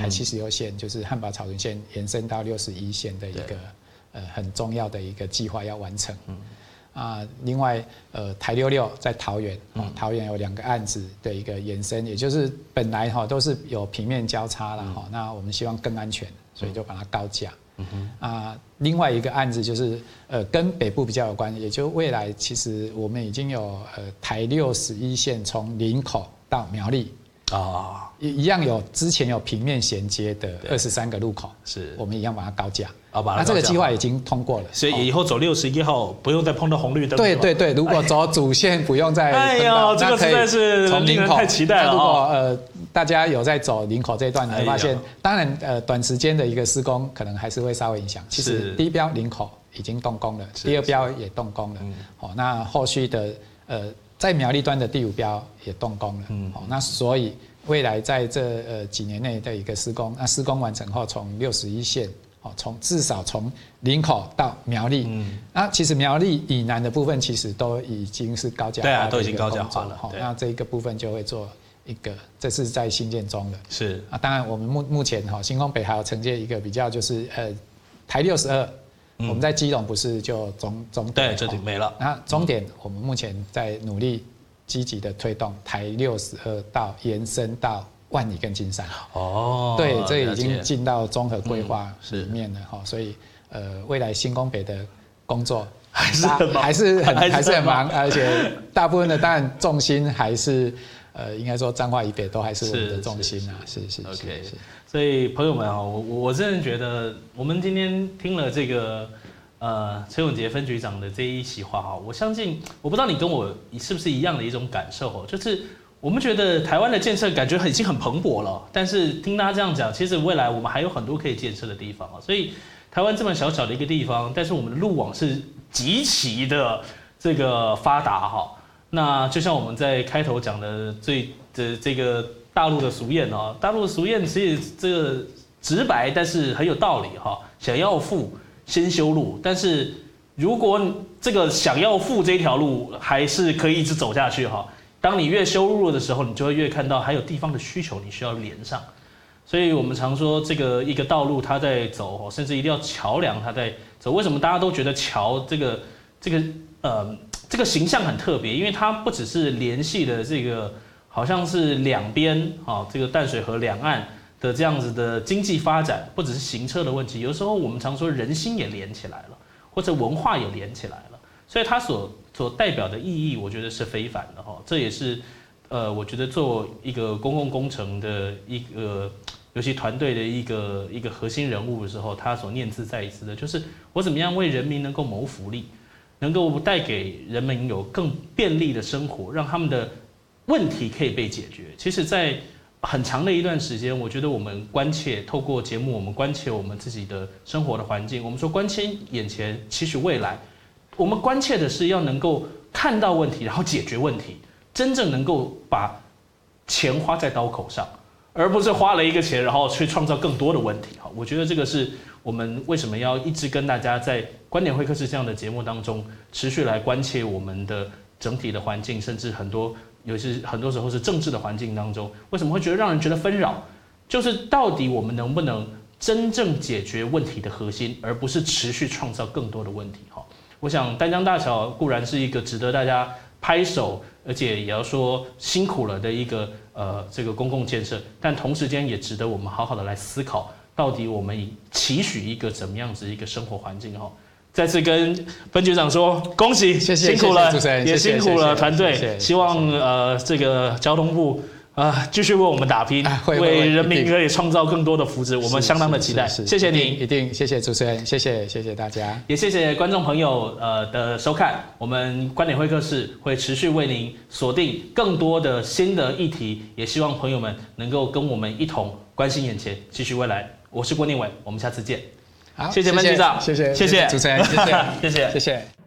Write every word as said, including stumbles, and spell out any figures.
台七十六线，就是汉宝草屯线延伸到六十一线的一个呃很重要的一个计划要完成。嗯啊，另外，呃，台六六在桃园，哦，桃园有两个案子的一个延伸，也就是本来哈都是有平面交叉了哈，那我们希望更安全，所以就把它高架。嗯哼啊，另外一个案子就是呃跟北部比较有关，也就未来其实我们已经有呃台六十一线从林口到苗栗。啊，一样有之前有平面衔接的二十三个路口，是我们一样把它高架。啊，把它那这个计划已经通过了， 所以以后走六十一号不用再碰到红绿灯。 对对对，如果走主线不用再哎呦，这个实在是从林口太期待了。 如果呃大家有在走林口这一段，你会发现，当然呃短时间的一个施工可能还是会稍微影响。其实第一标林口已经动工了，第二标也动工了。哦，那后续的呃在苗栗端的第五标也动工了。嗯，哦，那所以。未来在这呃几年内的一个施工，那施工完成后，从六十一线，哦，从至少从林口到苗栗，嗯，那其实苗栗以南的部分其实都已经是高架化，对啊， 都已经高架化了， 好，那这一个部分就会做一个，这是在新建中的， 是啊，当然我们目目前哈新丰北还有承接一个比较就是呃台六十二，我们在基隆不是就终终点， 对，这里没了， 那终点我们目前在努力。积极的推动台六十二到延伸到万里跟金山哦，对，这已经进到综合规划里面了哈，所以呃，未来新丰北的工作还是很忙， 还是很还是很忙，而且大部分的当然重心还是呃，应该说彰化以北都还是我们的重心啊，是是 OK， 所以朋友们啊，我我真的觉得我们今天听了这个。呃，陈永杰分局长的这一席话哈，我相信，我不知道你跟我是不是一样的一种感受哦，就是我们觉得台湾的建设感觉已经很蓬勃了，但是听他这样讲，其实未来我们还有很多可以建设的地方啊。所以台湾这么小小的一个地方，但是我们的路网是极其的这个发达哈。那就像我们在开头讲的最的这个大陆的俗谚哦，大陆的俗谚其实这个直白，但是很有道理哈。想要富。先修路，但是如果这个想要富这条路还是可以一直走下去哈。当你越修路的时候，你就会越看到还有地方的需求，你需要连上。所以我们常说这个一个道路它在走，甚至一定要桥梁它在走。为什么大家都觉得桥这个这个呃这个形象很特别？因为它不只是联系的这个好像是两边啊这个淡水河两岸。的这样子的经济发展，不只是行车的问题，有时候我们常说人心也连起来了，或者文化也连起来了，所以它所所代表的意义，我觉得是非凡的哈。这也是呃，我觉得做一个公共工程的一个，尤其团队的一个一个核心人物的时候，他所念兹在兹的，就是我怎么样为人民能够谋福利，能够带给人们有更便利的生活，让他们的问题可以被解决。其实，在很长的一段时间，我觉得我们关切，透过节目，我们关切我们自己的生活的环境。我们说关切眼前，期许未来。我们关切的是要能够看到问题，然后解决问题，真正能够把钱花在刀口上，而不是花了一个钱，然后去创造更多的问题。我觉得这个是我们为什么要一直跟大家在观点会客室这样的节目当中，持续来关切我们的整体的环境，甚至很多。尤其是很多时候是政治的环境当中，为什么会觉得让人觉得纷扰？就是到底我们能不能真正解决问题的核心，而不是持续创造更多的问题？哈，我想丹江大桥固然是一个值得大家拍手，而且也要说辛苦了的一个呃这个公共建设，但同时间也值得我们好好的来思考，到底我们期许一个怎么样子一个生活环境？哈。再次跟分局长说恭喜， 谢谢辛苦了， 谢谢主持人也辛苦了团队。 谢谢希望呃这个交通部啊继续为我们打拼，为人民可以创造更多的福祉，我们相当的期待。谢谢您， 一定谢谢主持人，谢谢谢谢大家， 也谢谢观众朋友呃的收看。我们观点会客室会持续为您锁定更多的新的议题，也希望朋友们能够跟我们一同关心眼前，继续未来。我是郭念伟，我们下次见。 好， 谢谢分局长， 谢谢谢谢主持人，谢谢谢谢谢谢。